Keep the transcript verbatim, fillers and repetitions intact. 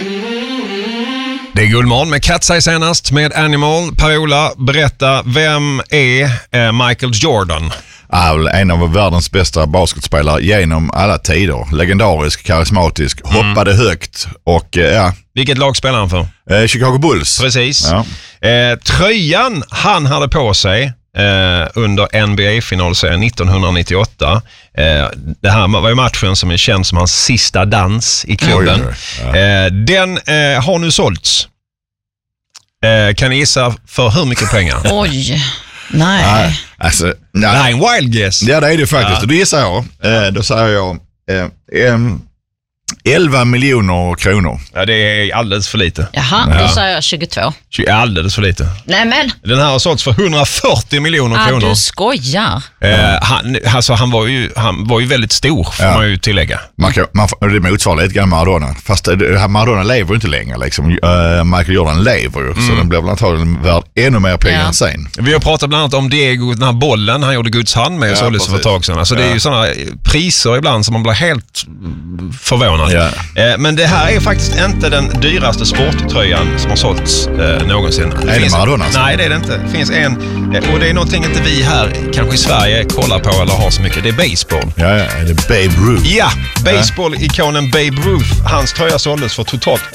Det är Guldmorgon med Katsaj senast med Animal. Per-Ola, berätta, vem är eh, Michael Jordan? Ja, en av världens bästa basketspelare genom alla tider. Legendarisk, karismatisk, mm. hoppade högt och eh, ja. Vilket lag spelar han för? Eh, Chicago Bulls. Precis. Ja. Eh, tröjan han hade på sig eh, under N B A-finalserien nittonhundranittioåtta. Eh, det här var ju matchen som är känd som hans sista dans i klubben. Oj, ja. eh, den eh, har nu sålts. Eh, kan ni gissa för hur mycket pengar? Oj, nej. nej alltså, nej. nej, en wild guess. Ja, det är det faktiskt. Ja. Och det gissar jag. Eh, då säger jag eh, eh, elva miljoner kronor. Ja, det är alldeles för lite. Jaha, ja. Då säger jag tjugotvå. Alldeles för lite. Nej, men. Den här har sålts för hundrafyrtio miljoner ah, kronor. Du skojar. Eh, han, alltså, han, var ju, han var ju väldigt stor, får ja. man ju tillägga. Man kan, man, det motsvarar lite grann Maradona. Fast det, Maradona lever ju inte längre. Liksom. Uh, Michael Jordan lever ju, mm. så den blir väl antagligen värd ännu mer pengar ja. än sen. Vi har pratat bland annat om Diego, den här bollen han gjorde Guds hand med och ja, såldes för ett tag sedan. Alltså, ja. Det är ju sådana priser ibland som man blir helt förvånad. Ja. Eh, men det här är faktiskt inte den dyraste sporttröjan som har sålts eh, någonsin. Det är finns, det Maradona? Nej, det är det inte. Det finns en, och det är någonting inte vi här, kanske i Sverige, kollar på eller har så mycket. Det är baseball. Ja, ja, det är Babe Ruth. Ja, baseball-ikonen Babe Ruth. Hans tröja såldes för totalt